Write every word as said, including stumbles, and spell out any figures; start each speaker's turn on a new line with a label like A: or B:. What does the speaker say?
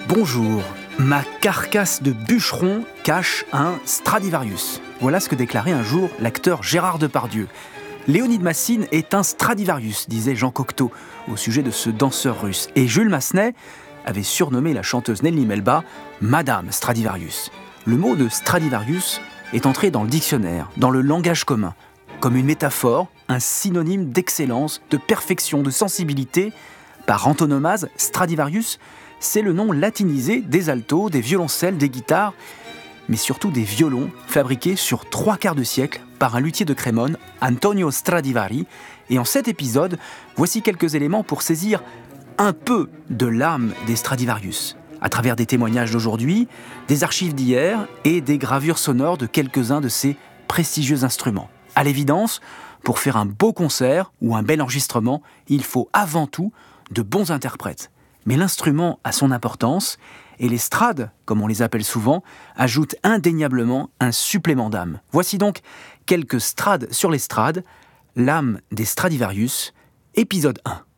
A: Bonjour, ma carcasse de bûcheron cache un Stradivarius. Voilà ce que déclarait un jour l'acteur Gérard Depardieu. Léonide Massine est un Stradivarius, disait Jean Cocteau au sujet de ce danseur russe. Et Jules Massenet avait surnommé la chanteuse Nelly Melba Madame Stradivarius. Le mot de Stradivarius est entré dans le dictionnaire, dans le langage commun, comme une métaphore, un synonyme d'excellence, de perfection, de sensibilité. Par antonomase, Stradivarius, c'est le nom latinisé des altos, des violoncelles, des guitares, mais surtout des violons fabriqués sur trois quarts de siècle par un luthier de Crémone, Antonio Stradivari. Et en cet épisode, voici quelques éléments pour saisir un peu de l'âme des Stradivarius, à travers des témoignages d'aujourd'hui, des archives d'hier et des gravures sonores de quelques-uns de ces prestigieux instruments. À l'évidence, pour faire un beau concert ou un bel enregistrement, il faut avant tout de bons interprètes. Mais l'instrument a son importance, et les strades, comme on les appelle souvent, ajoutent indéniablement un supplément d'âme. Voici donc quelques strades sur l'estrade, l'âme des Stradivarius, épisode un.